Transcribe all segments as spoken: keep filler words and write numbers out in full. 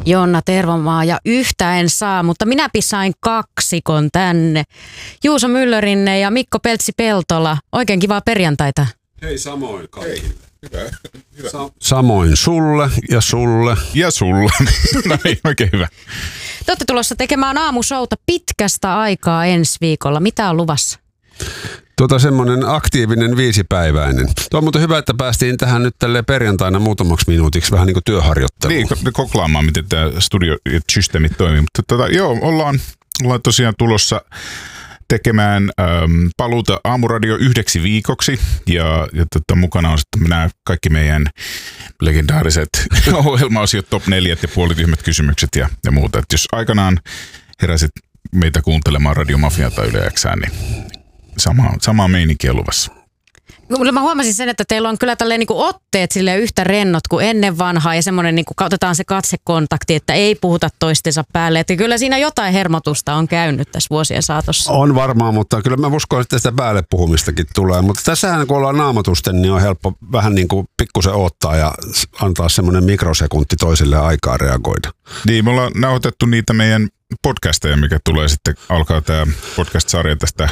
Jonna Tervomaa ja yhtä en saa, mutta minä sain kaksikon tänne. Juuso Myllyrinne ja Mikko Peltsi-Peltola. Oikein kivaa perjantaita. Hei, samoin kaikille. Hyvä. Hyvä. Sa- samoin sulle ja sulle. Ja sulle. No niin, oikein hyvä. Te olette tulossa tekemään aamushouta pitkästä aikaa ensi viikolla. Mitä on luvassa? Tuota semmoinen aktiivinen viisipäiväinen. Tuo on muuten hyvä, että päästiin tähän nyt tälleen perjantaina muutamaksi minuutiksi vähän niin kuin työharjoitteluun. Niin, koklaamaan, miten tämä studio ja systeemit toimii. Mutta tota, joo, ollaan, ollaan tosiaan tulossa tekemään äm, paluuta Aamuradio yhdeksi viikoksi. Ja, ja tota, mukana on sitten nämä kaikki meidän legendaariset ohjelmaosiot, top neljät ja puolityhmät kysymykset ja, ja muuta. Et jos aikanaan heräsit meitä kuuntelemaan Radiomafiaa tai Yle X:ää, niin Sama, samaa meininkiä luvassa. Mä huomasin sen, että teillä on kyllä tälleen niin kuin otteet silleen yhtä rennot kuin ennen vanhaa ja semmoinen niin kuin otetaan se katsekontakti, että ei puhuta toistensa päälle. Että kyllä siinä jotain hermotusta on käynyt tässä vuosien saatossa. On varmaan, mutta kyllä mä uskon, että sitä päälle puhumistakin tulee. Mutta tässähän kun ollaan naamatusten, niin on helppo vähän niin kuin pikkusen odottaa ja antaa semmoinen mikrosekunti toiselle aikaa reagoida. Niin, me ollaan nauhoitettu niitä meidän podcasteja, mikä tulee sitten, alkaa tämä podcast-sarja tästä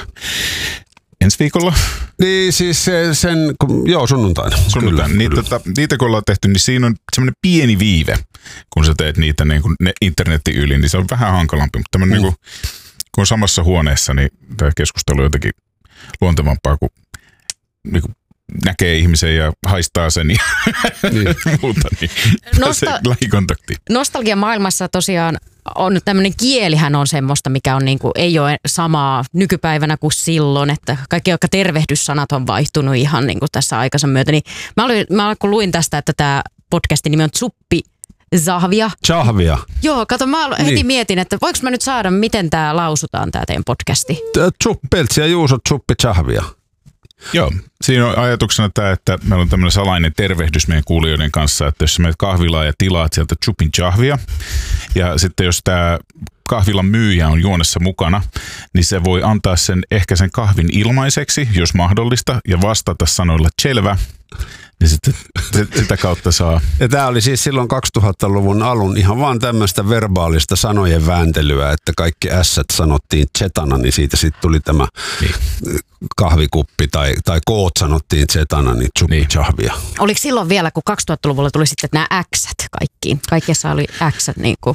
ensi viikolla. Niin siis sen, joo sunnuntaina. Sunnuntaina. Niitä, tota, niitä kun ollaan tehty, niin siinä on semmoinen pieni viive, kun sä teet niitä niin kuin ne internetin yli, niin se on vähän hankalampi. Mutta mm. niin kuin, kun on samassa huoneessa, niin tämä keskustelu on jotenkin luontevampaa, kun niin kuin näkee ihmisen ja haistaa sen ja niin. muuta, niin Nosta- lähikontakti. Nostalgian maailmassa tosiaan on tämmöinen kielihän on semmoista, mikä on niinku, ei ole samaa nykypäivänä kuin silloin, että kaikki jotka tervehdyssanat on vaihtunut ihan niinku tässä aikansa myötä. Niin mä, olin, mä kun luin tästä, että tämä podcastin nimi on Tsuppi Zahvia. Zahvia. Joo, kato, mä heti niin. mietin, että voiko mä nyt saada, miten tämä lausutaan, tämä teidän podcasti? Tsup Peltsi ja Juuso Tsuppi Zahvia. Joo, siinä on ajatuksena tämä, että meillä on tämmöinen salainen tervehdys meidän kuulijoiden kanssa, että jos menet kahvilaan ja tilaat sieltä Tsupin Zahvia, ja sitten jos tämä kahvilan myyjä on juonessa mukana, niin se voi antaa sen ehkä sen kahvin ilmaiseksi, jos mahdollista, ja vastata sanoilla selvä, niin sitten sitä kautta saa. Ja tämä oli siis silloin kaksituhattaluvun alun ihan vaan tämmöistä verbaalista sanojen vääntelyä, että kaikki ässät sanottiin chetana, niin siitä sitten tuli tämä niin. kahvikuppi tai, tai koot sanottiin chetana, niin Tsuppi Zahvia. Niin. Oliko silloin vielä, kun kaksituhattaluvulla tuli sitten nämä äksät kaikkiin? Kaikessa oli äksät niin kuin.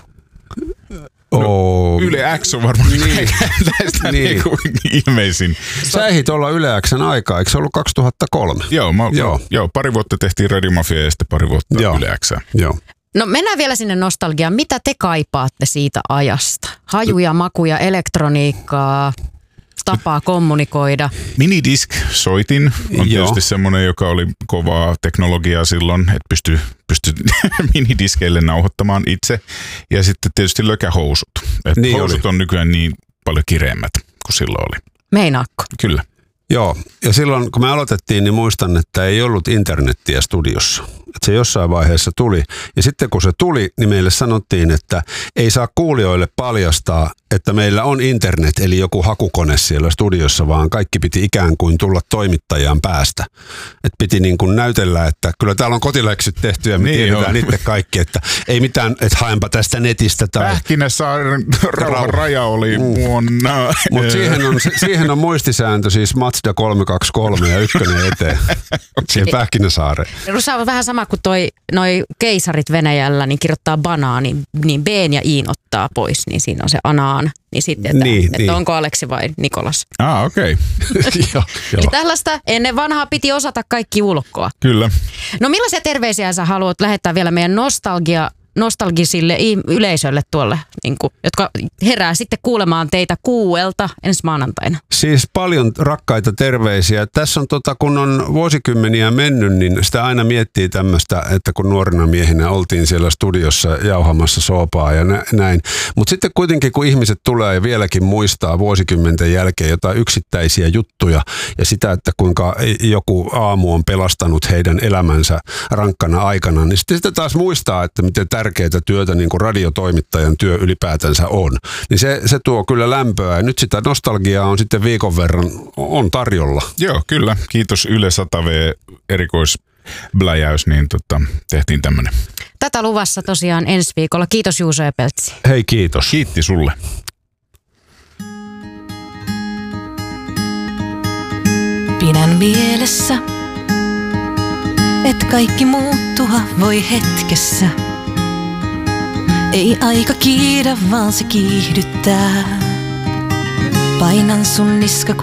No, Yle X on varmaan niin. tästä niin. niinku ilmeisin. Sä ehdit olla Yle X:n aikaa, eikö se ollut kaksituhattakolme? Joo, mä, joo. joo, pari vuotta tehtiin Radiomafia ja sitten pari vuotta joo. Yle X:ää. Joo. No mennään vielä sinne nostalgiaan. Mitä te kaipaatte siitä ajasta? Hajuja, makuja, elektroniikkaa, tapaa kommunikoida. Minidisk-soitin on Joo. tietysti semmoinen, joka oli kovaa teknologiaa silloin, että pystyi pysty minidiskeille nauhoittamaan itse. Ja sitten tietysti lökähousut. Et niin housut oli. On nykyään niin paljon kireemmät kuin silloin oli. Meinaakko? Kyllä. Joo, ja silloin kun me aloitettiin, niin muistan, että ei ollut internettiä studiossa. Että se jossain vaiheessa tuli. Ja sitten kun se tuli, niin meille sanottiin, että ei saa kuulijoille paljastaa, että meillä on internet, eli joku hakukone siellä studiossa, vaan kaikki piti ikään kuin tulla toimittajan päästä. Että piti niin kuin näytellä, että kyllä täällä on kotiläksyt tehty ja me niin tiedetään itse kaikki, että ei mitään, että haenpa tästä netistä. Tai Pähkinäsaaren rauhan raja oli vuonna. Mutta siihen on, siihen on muistisääntö, siis Mazda kolme kaksi kolme ja ykkönen eteen. Siihen Pähkinäsaareen. Se on vähän sama kuin toi, noi keisarit Venäjällä, niin kirjoittaa banaani, niin B:n ja Iin ottaa pois, niin siinä on se anaan. Niin sitten, että, niin, että niin. onko Aleksi vai Nikolas. Ah, okei. Okay. Eli tällaista ennen vanhaa piti osata kaikki ulkoa. Kyllä. No millaisia terveisiä sä haluat lähettää vielä meidän nostalgia, nostalgisille yleisölle tuolle, niin kuin, jotka herää sitten kuulemaan teitä kuuelta ensi maanantaina? Siis paljon rakkaita terveisiä. Tässä on tota, kun on vuosikymmeniä mennyt, niin sitä aina miettii tämmöistä, että kun nuorena miehinä oltiin siellä studiossa jauhamassa soopaa ja nä- näin. Mutta sitten kuitenkin kun ihmiset tulee ja vieläkin muistaa vuosikymmenten jälkeen jotain yksittäisiä juttuja ja sitä, että kuinka joku aamu on pelastanut heidän elämänsä rankkana aikana, niin sitten sitä taas muistaa, että miten tärkeää työtä niin kuin radiotoimittajan työ ylipäätänsä on. Niin se, se tuo kyllä lämpöä ja nyt sitä nostalgiaa on sitten viikon verran on tarjolla. Joo, kyllä. Kiitos Yle sata V erikoisbläjäys, niin tota, tehtiin tämmöinen. tätä luvassa tosiaan ensi viikolla. Kiitos Juuso ja Peltsi. Hei, kiitos. Kiitti sulle. Pidän mielessä, et kaikki muuttua voi hetkessä. Ei aika kiidä, vaan se kiihdyttää. Painan sun niska